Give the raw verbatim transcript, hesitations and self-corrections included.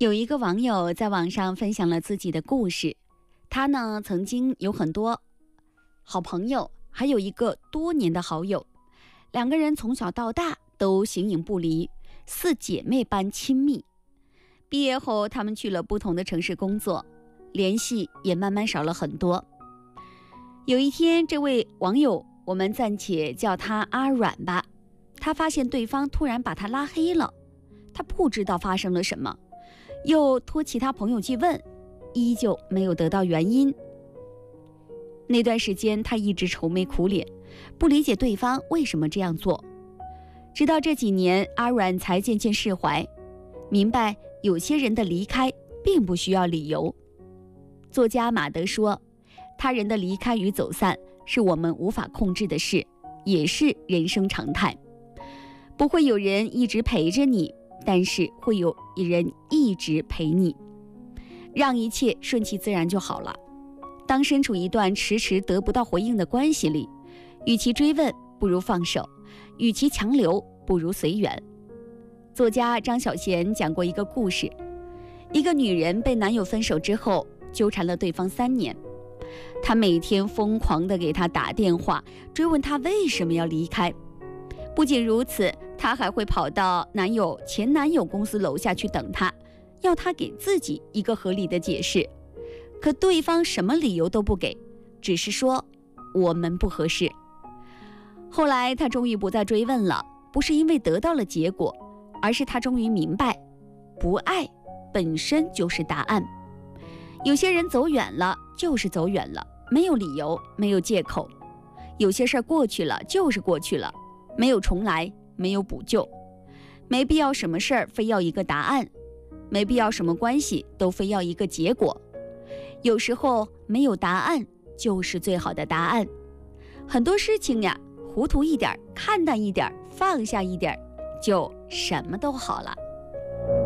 有一个网友在网上分享了自己的故事，他呢曾经有很多好朋友，还有一个多年的好友，两个人从小到大都形影不离，似姐妹般亲密。毕业后，他们去了不同的城市工作，联系也慢慢少了很多。有一天，这位网友，我们暂且叫他阿软吧，他发现对方突然把他拉黑了，他不知道发生了什么，又托其他朋友去问，依旧没有得到原因。那段时间，他一直愁眉苦脸，不理解对方为什么这样做。直到这几年，阿软才渐渐释怀，明白有些人的离开并不需要理由。作家马德说，他人的离开与走散是我们无法控制的事，也是人生常态。不会有人一直陪着你，但是会有人一直陪你，让一切顺其自然就好了。当身处一段迟迟得不到回应的关系里，与其追问，不如放手；与其强留，不如随缘。作家张小娴讲过一个故事，一个女人被男友分手之后，纠缠了对方三年。她每天疯狂地给他打电话，追问他为什么要离开。不仅如此，她还会跑到男友前男友公司楼下去等他，要他给自己一个合理的解释。可对方什么理由都不给，只是说我们不合适。后来她终于不再追问了，不是因为得到了结果，而是她终于明白，不爱本身就是答案。有些人走远了就是走远了，没有理由，没有借口。有些事儿过去了就是过去了，没有重来，没有补救。没必要什么事儿非要一个答案，没必要什么关系都非要一个结果。有时候没有答案就是最好的答案。很多事情呀，糊涂一点，看淡一点，放下一点，就什么都好了。